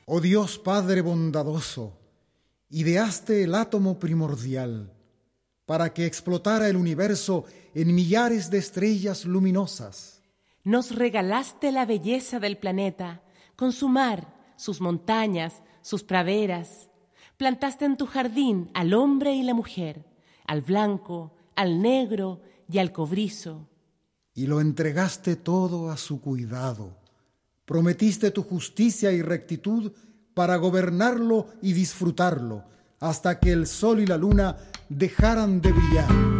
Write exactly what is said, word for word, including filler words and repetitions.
Oh Dios Padre bondadoso, ideaste el átomo primordial para que explotara el universo en millares de estrellas luminosas. Nos regalaste la belleza del planeta, con su mar, sus montañas, sus praderas. Plantaste en tu jardín al hombre y la mujer, al blanco, al negro y al cobrizo. Y lo entregaste todo a su cuidado. Prometiste tu justicia y rectitud para gobernarlo y disfrutarlo, hasta que el sol y la luna dejaran de brillar.